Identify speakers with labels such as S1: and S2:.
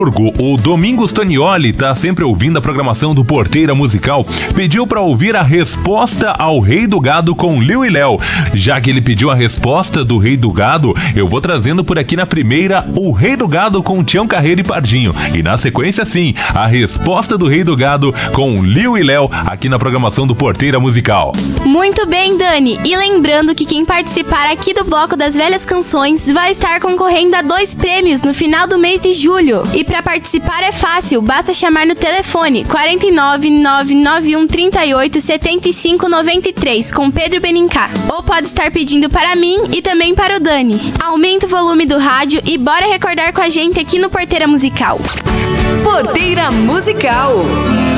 S1: O Domingos Tanioli tá sempre ouvindo a programação do Porteira Musical. Pediu pra ouvir a resposta ao Rei do Gado com Liu e Léo. Já que ele pediu a resposta do Rei do Gado, eu vou trazendo por aqui na primeira o Rei do Gado com Tião Carreiro e Pardinho. E na sequência, sim, a resposta do Rei do Gado com Liu e Léo aqui na programação do Porteira Musical.
S2: Muito bem, Dani. E lembrando que quem participar aqui do Bloco das Velhas Canções vai estar concorrendo a 2 prêmios no final do mês de julho. E para participar é fácil, basta chamar no telefone 49 991 38 75 93 com Pedro Benincá. Ou pode estar pedindo para mim e também para o Dani. Aumenta o volume do rádio e bora recordar com a gente aqui no Porteira Musical.
S3: Porteira Musical.